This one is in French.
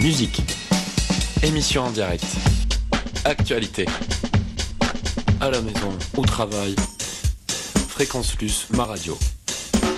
Musique. Émission en direct. Actualité. À la maison, au travail. Fréquence Plus, ma radio.